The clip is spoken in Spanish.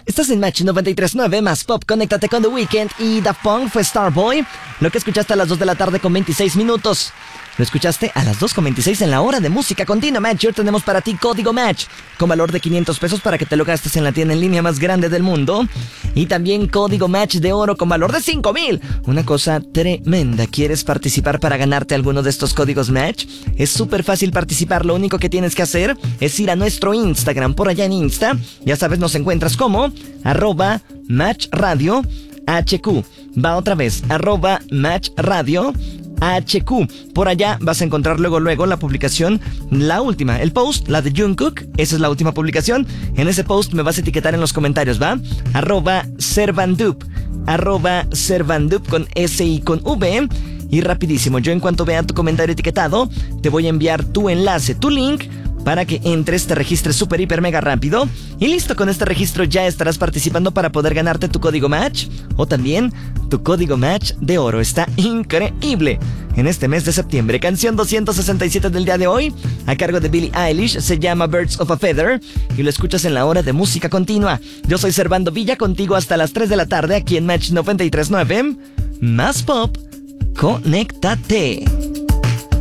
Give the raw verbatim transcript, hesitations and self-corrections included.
Estás en Match noventa y tres punto nueve más Pop, conéctate con The Weeknd y Daft Punk fue Starboy. Lo que escuchaste a las dos de la tarde con veintiséis minutos. Lo escuchaste a las dos con veintiséis en la hora de música continua Match. Y hoy tenemos para ti Código Match con valor de quinientos pesos para que te lo gastes en la tienda en línea más grande del mundo. Y también Código Match de oro con valor de cinco mil. Una cosa tremenda. ¿Quieres participar para ganarte alguno de estos códigos Match? Es súper fácil participar. Lo único que tienes que hacer es ir a nuestro Instagram. Por allá en Insta, ya sabes, nos encuentras como arroba Match Radio H Q. Va otra vez, arroba Match Radio H Q. Por allá vas a encontrar luego luego la publicación, la última, el post, la de Jungkook. Esa es la última publicación. En ese post me vas a etiquetar en los comentarios, ¿va? Arroba Servandup, arroba Servandup con S y con V. Y rapidísimo, yo en cuanto vea tu comentario etiquetado, te voy a enviar tu enlace, tu link, para que entres, te registres súper, hiper, mega rápido. Y listo, con este registro ya estarás participando para poder ganarte tu código Match. O también tu código Match de oro. Está increíble. En este mes de septiembre, canción doscientos sesenta y siete del día de hoy, a cargo de Billie Eilish, se llama Birds of a Feather. Y lo escuchas en la hora de música continua. Yo soy Servando Villa, contigo hasta las tres de la tarde aquí en Match noventa y tres punto nueve. Más Pop, conéctate.